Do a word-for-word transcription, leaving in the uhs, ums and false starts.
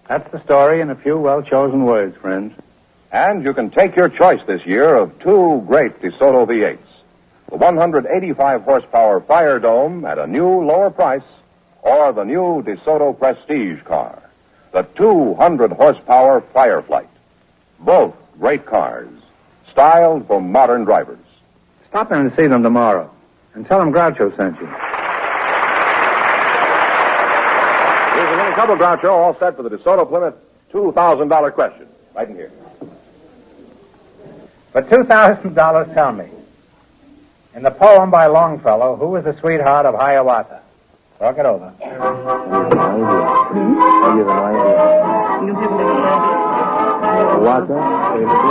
That's the story in a few well-chosen words, friends. And you can take your choice this year of two great DeSoto V eights. The one hundred eighty-five horsepower Fire Dome at a new, lower price, or the new DeSoto Prestige car, the two hundred horsepower Fireflight. Both great cars, styled for modern drivers. Stop in and see them tomorrow, and tell them Groucho sent you. Here's a little trouble, Groucho, all set for the DeSoto Plymouth two thousand dollars question. Right in here. For two thousand dollars, tell me, in the poem by Longfellow, who was the sweetheart of Hiawatha? Talk it over. You have an idea. You have an idea. What?